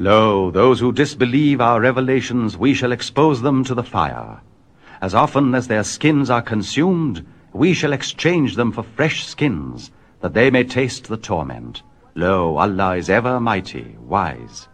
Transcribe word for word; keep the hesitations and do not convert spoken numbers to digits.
Lo, those who disbelieve our revelations, we shall expose them to the fire. As often as their skins are consumed, we shall exchange them for fresh skins, that they may taste the torment. Lo, Allah is ever mighty, wise.